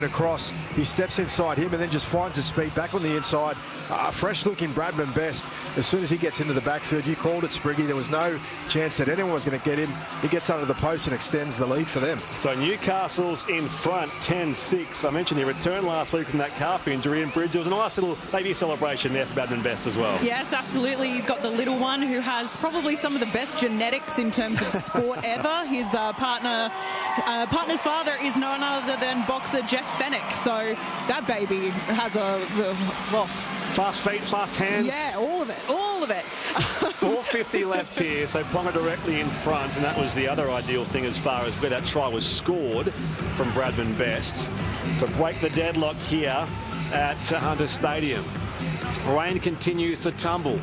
across, he steps inside him and then just finds his speed back on the inside. Fresh looking Bradman Best. As soon as he gets into the backfield, you called it, Spriggy. There was no chance that anyone was going to get him. He gets under the post and extends the lead for them. So Newcastle's in front, 10-6. I mentioned he returned last week from that calf injury, and Bridge, there was a nice little maybe celebration there for Bradman Best as well. Yes, absolutely. He's got the little one who has probably some of the best genetics in terms of sport ever. His partner's father is none other than boxer Jeff Fennick. So that baby has well, fast feet, fast hands. Yeah, all of it, all of it. 4:50 left here, so Ponga directly in front, and that was the other ideal thing as far as where that try was scored from Bradman Best to break the deadlock here at Hunter Stadium. Rain continues to tumble.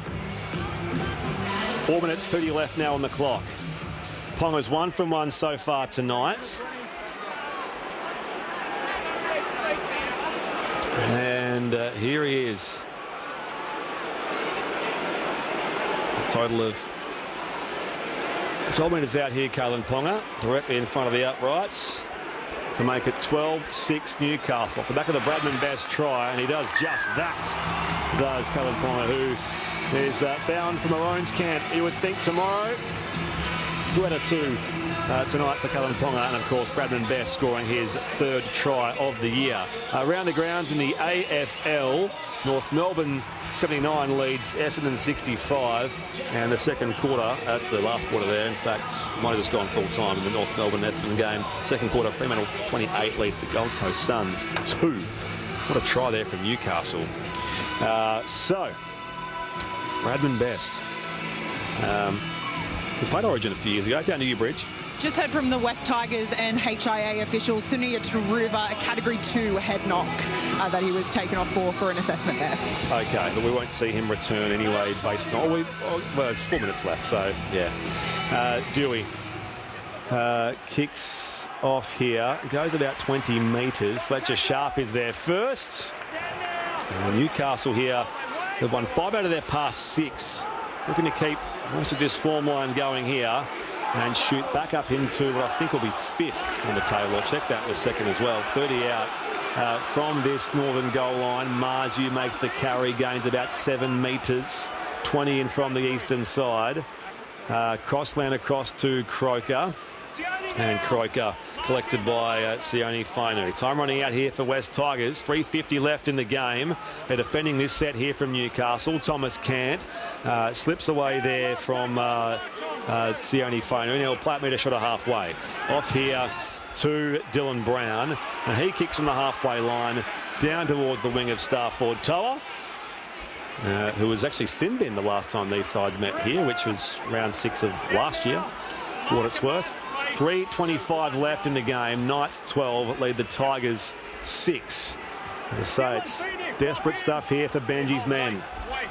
4 minutes 30 left now on the clock. Ponga's 1 from 1 so far tonight. And here he is. A total of 12 metres out here, Kalyn Ponga, directly in front of the uprights to make it 12-6 Newcastle. Off the back of the Bradman Best try, and he does just that, does Kalyn Ponga, who is bound for Maroons camp, you would think, tomorrow. 2 out of 2 tonight for Kalyn Ponga, and of course Bradman Best scoring his 3rd try of the year. Around the grounds in the AFL, North Melbourne 79 leads Essendon 65, and the second quarter, that's the last quarter there, in fact, might have just gone full time in the North Melbourne Essendon game. Second quarter, Fremantle 28 leads the Gold Coast Suns 2. What a try there from Newcastle. So, Bradman Best. We played Origin a few years ago, down to Newbridge. Just heard from the West Tigers and HIA official Sunia Taruva, a Category 2 head knock that he was taken off for an assessment there. Okay, but we won't see him return anyway based on... well, it's 4 minutes left, so yeah. Dewey kicks off here. Goes about 20 metres. Fletcher Sharp is there first. Newcastle here have won 5 out of their past 6. Looking to keep most of this form line going here and shoot back up into what I think will be 5th on the table. I'll check that in a second as well. 30 out from this northern goal line. Marzu makes the carry, gains about 7 metres. 20 in from the eastern side. Crossland across to Croker. And Croker collected by Sione Fainu. Time running out here for West Tigers. 3:50 left in the game. They're defending this set here from Newcastle. Thomas Cant slips away there from Sione Fainu. Now Platt meter shot a halfway. Off here to Dylan Brown. And he kicks on the halfway line down towards the wing of Starford Toa, who was actually sin bin the last time these sides met here, which was round 6 of last year, for what it's worth. 3:25 left in the game. Knights 12 lead the Tigers 6. As I say, it's desperate stuff here for Benji's men.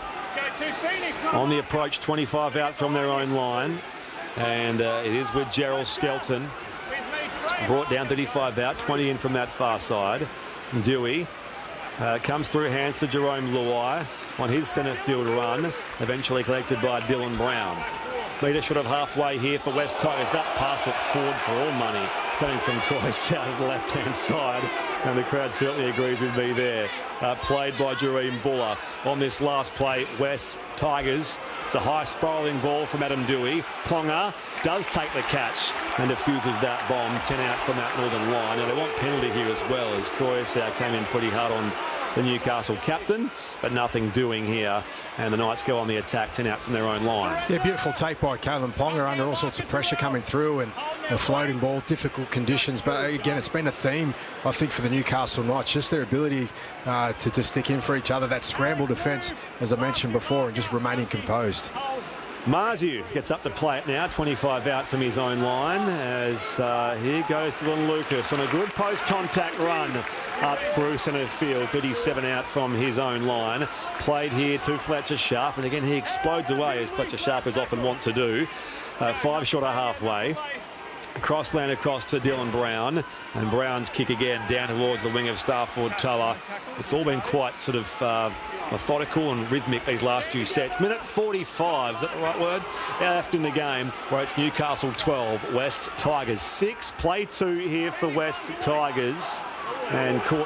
On the approach, 25 out from their own line. And it is with Gerald Skelton. Brought down 35 out, 20 in from that far side. Dewey comes through hands to Jerome Luai on his centre field run. Eventually collected by Dylan Brown. Metre shot of halfway here for West Tigers. That pass looked forward for all money, coming from Croyce out of the left-hand side. And the crowd certainly agrees with me there. Played by Jareem Buller. On this last play, West Tigers. It's a high spiralling ball from Adam Dewey. Ponga does take the catch and diffuses that bomb. 10 out from that northern line. Now they want penalty here as well, as Croyce came in pretty hard on the Newcastle captain, but nothing doing here, and the Knights go on the attack, 10 out from their own line. Yeah, beautiful take by Kalyn Ponga under all sorts of pressure coming through, and a floating ball, difficult conditions, but again, it's been a theme, I think, for the Newcastle Knights, just their ability to stick in for each other, that scramble defence, as I mentioned before, and just remaining composed. Marzu gets up to play it now, 25 out from his own line, as here goes Dylan Lucas on a good post-contact run up through centre field. 37 out from his own line. Played here to Fletcher Sharp, and again he explodes away, as Fletcher Sharp is often wont to do. 5 short of halfway. Crossland across to Dylan Brown, and Brown's kick again down towards the wing of Starford Toa. It's all been quite sort of methodical and rhythmic these last few sets. Minute 45, is that the right word? Left in the game, where it's Newcastle 12, West Tigers 6. Play 2 here for West Tigers. and caught